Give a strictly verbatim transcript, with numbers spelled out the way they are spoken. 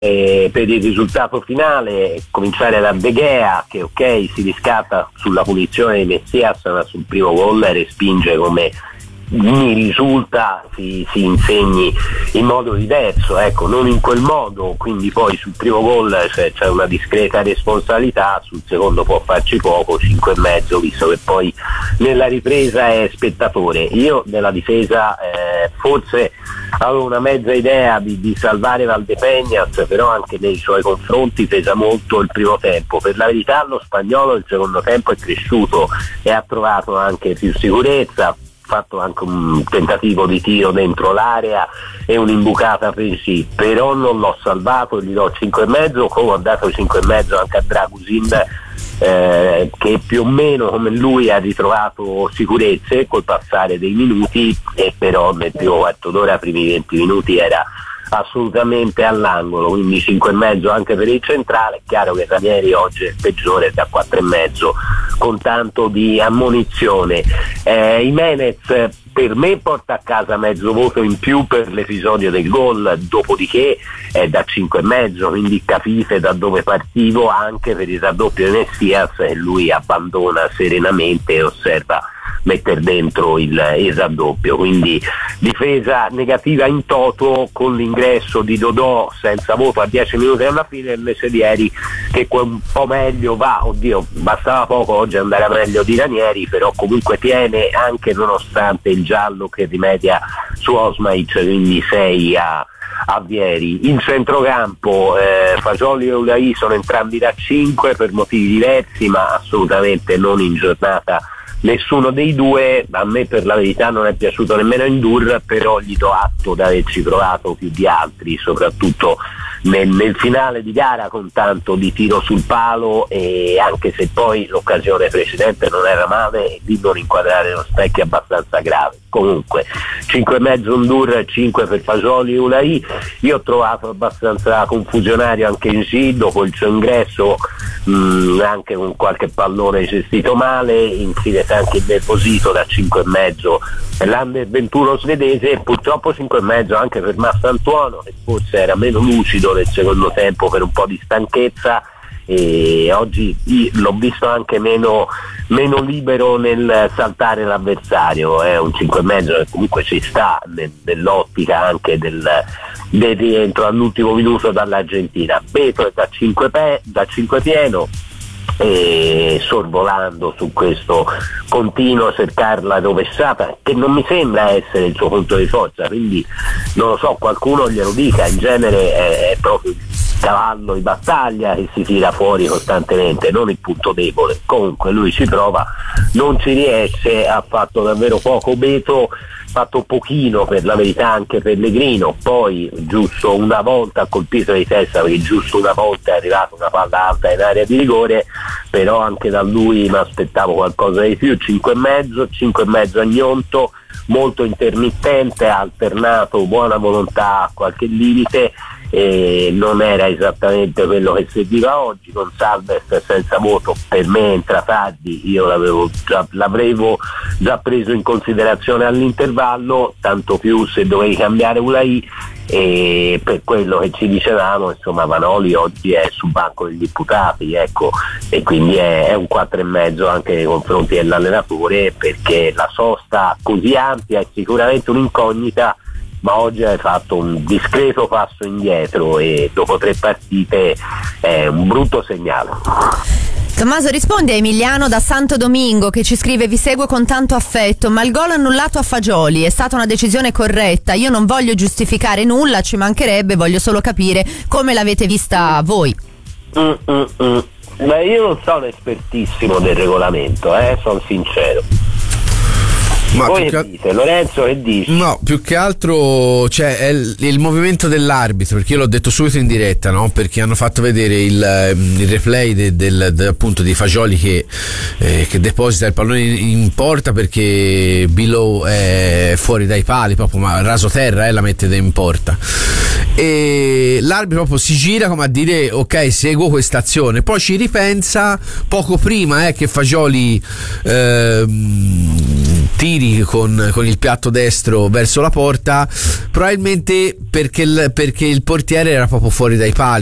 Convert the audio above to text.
Eh, per il risultato finale cominciare da De Gea che ok si riscatta sulla punizione di Messias, ma sul primo gol respinge come mi risulta si, si insegni in modo diverso, ecco, non in quel modo, quindi poi sul primo gol c'è, c'è una discreta responsabilità, sul secondo può farci poco, cinque e mezzo, visto che poi nella ripresa è spettatore. Io nella difesa eh, forse avevo una mezza idea di, di salvare Valdepeñas, però anche nei suoi confronti pesa molto il primo tempo. Per la verità lo spagnolo il secondo tempo è cresciuto e ha trovato anche più sicurezza, fatto anche un tentativo di tiro dentro l'area e un'imbucata così, però non l'ho salvato e gli do cinque e mezzo, come ho dato cinque e mezzo anche a Dragusin, eh, che più o meno come lui ha ritrovato sicurezze col passare dei minuti, e però nel primo quarto d'ora, primi venti minuti era assolutamente all'angolo, quindi cinque e mezzo anche per il centrale. È chiaro che Ranieri oggi è il peggiore, da quattro e mezzo con tanto di ammonizione. eh, Jimenez per me porta a casa mezzo voto in più per l'episodio del gol, dopodiché è da cinque e mezzo, quindi capite da dove partivo anche per il raddoppio di Messias, e lui abbandona serenamente e osserva mettere dentro il, il raddoppio. Quindi difesa negativa in toto, con l'ingresso di Dodò senza voto a dieci minuti alla fine, invece di ieri che un po' meglio va, oddio bastava poco oggi andare a meglio di Ranieri, però comunque tiene anche nonostante il giallo che rimedia su Osmaic, quindi sei a a Vieri. In centrocampo eh, Fagioli e Ulai sono entrambi da cinque per motivi diversi, ma assolutamente non in giornata nessuno dei due. A me per la verità non è piaciuto nemmeno Endur, però gli do atto di averci provato più di altri, soprattutto nel, nel finale di gara con tanto di tiro sul palo, e anche se poi l'occasione precedente non era male, di non inquadrare lo specchio abbastanza grave. Comunque cinque e mezzo Endur, cinque per Fagioli e Ulai. Io ho trovato abbastanza confusionario anche in G dopo il suo ingresso, mh, anche con qualche pallone gestito male, infine anche innervosito, da cinque e mezzo per l'Under ventuno svedese, e purtroppo cinque e mezzo anche per Massantuono, che forse era meno lucido nel secondo tempo per un po' di stanchezza, e oggi l'ho visto anche meno, meno libero nel saltare l'avversario. È un cinque e mezzo che comunque ci sta nel, nell'ottica anche del, del rientro all'ultimo minuto dall'Argentina. Beto è da cinque, pe, da cinque pieno, e sorvolando su questo continuo cercare la rovesciata, che non mi sembra essere il suo punto di forza, quindi non lo so, qualcuno glielo dica. In genere è, è proprio il cavallo di battaglia che si tira fuori costantemente, non il punto debole. Comunque lui ci prova, non ci riesce, ha fatto davvero poco Beto, fatto pochino per la verità anche Pellegrino, poi giusto una volta ha colpito di testa, perché giusto una volta è arrivata una palla alta in area di rigore, però anche da lui mi aspettavo qualcosa di più. Cinque e mezzo, cinque e mezzo a Gnonto, molto intermittente, ha alternato buona volontà a qualche limite, e non era esattamente quello che serviva oggi. Con Salves senza voto, per me entra tardi, io l'avevo già, l'avevo già preso in considerazione all'intervallo, tanto più se dovevi cambiare Ulai, e per quello che ci dicevamo, insomma, Vanoli oggi è sul banco degli imputati, ecco, e quindi è, è un quattro e mezzo anche nei confronti dell'allenatore, perché la sosta così ampia è sicuramente un'incognita, ma oggi hai fatto un discreto passo indietro e dopo tre partite è un brutto segnale. Tommaso risponde a Emiliano da Santo Domingo, che ci scrive: vi seguo con tanto affetto, ma il gol annullato a Fagioli è stata una decisione corretta. Io non voglio giustificare nulla, ci mancherebbe, voglio solo capire come l'avete vista voi. Mm, mm, mm. Beh, io non sono espertissimo del regolamento, eh, sono sincero. Ma Voi che che dite? Lorenzo, che dici? No, più che altro cioè, è il, il movimento dell'arbitro, perché io l'ho detto subito in diretta, no? Perché hanno fatto vedere il, il replay de, del, de, appunto di Fagioli che, eh, che deposita il pallone in, in porta, perché Below è fuori dai pali, proprio ma raso terra, eh, la mette in porta, e l'arbitro proprio si gira come a dire ok, seguo questa azione, poi ci ripensa poco prima eh, che Fagioli eh, tiri con, con il piatto destro verso la porta, probabilmente perché il, perché il portiere era proprio fuori dai pali.